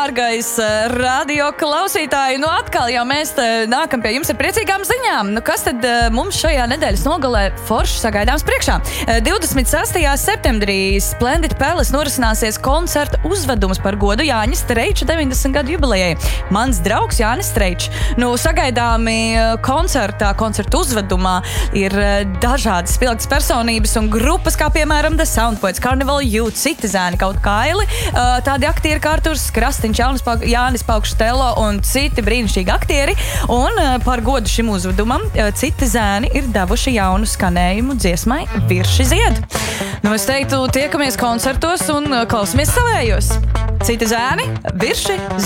dārgais radio klausītāji. Atkal jau mēs nākam pie jums ar priecīgām ziņām. Kas tad mums šajā nedēļas nogalē forši sagaidāms priekšā? 26. septembrī Splendid Palace norisināsies koncerta uzvedums par godu Jāņa Streiča 90 gadu jubilejai. Mans draugs Jānis Streičs. Sagaidāmi koncerta uzvedumā ir dažādas spilgtas personības un grupas, kā piemēram The Soundpoets, Carnival Youth, citi zēni kaut kaili. Tādi aktieri kā Arturs Krastiņš, Jānis Paukštelo un citi brīnišķīgi aktieri. Un par godu šim uzvedumam citi zēni ir devuši jaunu skanējumu dziesmai Virši zied. Es teiktu, tiekamies koncertos un klausamies savējos. Citi zēni, Virši